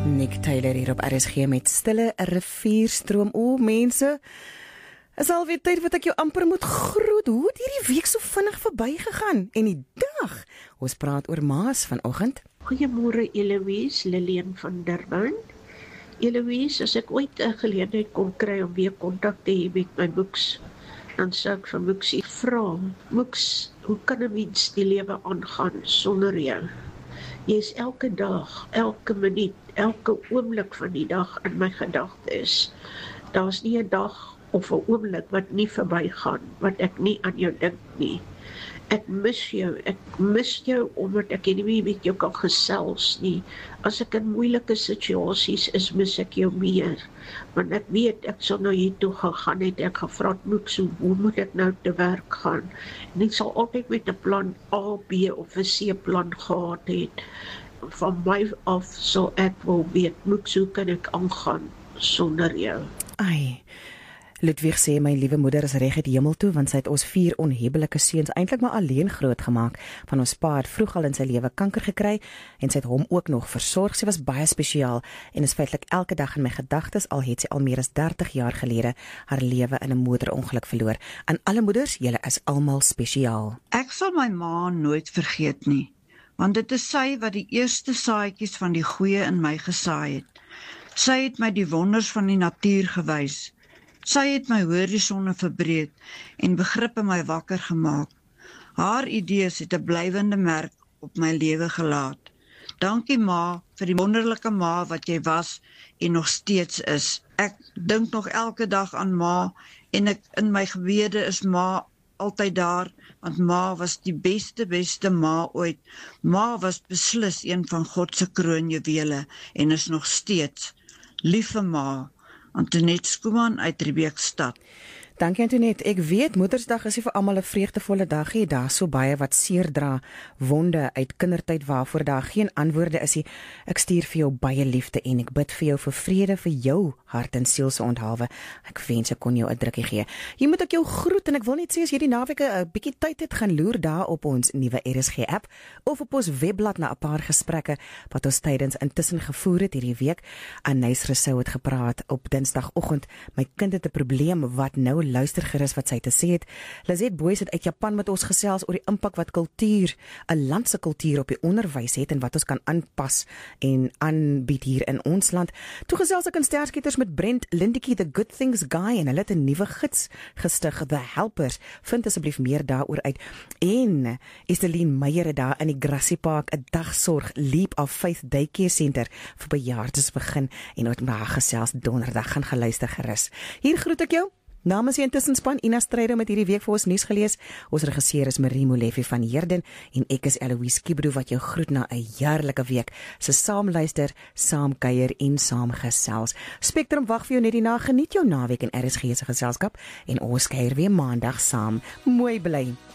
Nick Taylor hier op RSG met Stille Rivierstroom. O, mense, is alweer tyd wat ek jou amper moet groet. Hoe het hierdie week so vinnig verbygegaan? En die dag, ons praat oor Maas vanoggend. Goeiemôre Eloise, Lilian van Durban. Eloise, as ek ooit 'n geleentheid kon kry om weer kontak te hê met my Moeks, dan sou ek vir Moeksie vra, Moeks, hoe kan 'n mens die lewe aangaan sonder jou? Jy is elke dag, elke minuut, elke oomblik van die dag in my gedagtes. Daar's nie 'n dag of 'n oomblik wat nie verbygaan, wat ek nie aan jou dink nie. Ek mis jou omdat ek nie meer met jou kan gesels nie. As ek in moeilike situasies is, mis ek jou meer. Want ek weet, ek sal nou hier toe gegaan het, ek gevra het, hoe moet ek nou te werk gaan? En ek sal altyd met 'n plan A, B of 'n C plan gehad het. Van my af sal ek wil weet, hoe kan ek aangaan sonder jou? Ai, Ludwig sê, my liewe moeder is reg uit die hemel toe, want sy het ons 4 onhebbelike seuns eintlik maar alleen groot gemaak. Van ons pa het vroeg al in sy lewe kanker gekry en sy het hom ook nog versorg. Sy was baie spesiaal en is feitelik elke dag in my gedagtes, al het sy al meer as 30 jaar gelede haar lewe in 'n motorongeluk verloor. Aan alle moeders, julle is almal spesiaal. Ek sal my ma nooit vergeet nie, want dit is sy wat die eerste saadjies van die goeie in my gesaai het. Sy het my die wonders van die natuur gewys. Sy het my horisonne verbreed en begrip in my wakker gemaak. Haar idees het 'n blywende merk op my lewe gelaat. Dankie ma, vir die wonderlike ma wat jy was en nog steeds is. Ek dink nog elke dag aan ma en ek in my gebede is ma altyd daar, want ma was die beste ma ooit. Ma was beslis een van God se kroonjuwele en is nog steeds. Liewe ma, Antoinette Skuman uit Riebeekstad. Dankie Antoinette, ek weet Moedersdag is nie vir almal 'n vreugdevolle dag nie. Daar's so baie wat seer dra, wonde uit kindertyd waarvoor daar geen antwoorde is nie. Ek stuur vir jou baie liefde en ek bid vir jou vir vrede vir jou hart en siel se onthawe. Ek wens ek kon jou 'n drukkie gee. Hier moet ek jou groet en ek wil net sê as jy die naweek 'n bietjie tyd het, gaan loer daar op ons nuwe RSG app of op ons webblad na 'n paar gesprekke wat ons tydens intussen gevoer het hierdie week. Anais Rousseau het gepraat op Dinsdagoggend. My kind het 'n probleem, wat nou? Luister gerus wat sy te sê het. Lizette Boys het uit Japan met ons gesels oor die impak wat kultuur, 'n land se kultuur op die onderwys het en wat ons kan aanpas en aanbied hier in ons land. Toe gesels ek in Sterskieters met Brent Lindikie, the Good Things Guy, en hulle het 'n nuwe gids gestig, The Helpers. Vind asseblief meer daaroor uit. En Esteline Meyer het daar in die Grassy Park 'n dagsorg Leap of Faith Daycare Center vir bejaardes begin en met haar gesels donderdag. Gaan geluister gerus. Hier groet ek jou. Namens die intussenspan Ina Strydom met hierdie week vir ons nuus gelees. Ons regisseur is Marie Molefe van Heerden en ek is Eloise Kibro wat jou groet na 'n heerlike week. Se saam luister, saam kuier en saam gesels. Spectrum wag vir jou net hierna. Geniet jou naweek in RSG se geselskap en ons kuier weer maandag saam. Mooi bly.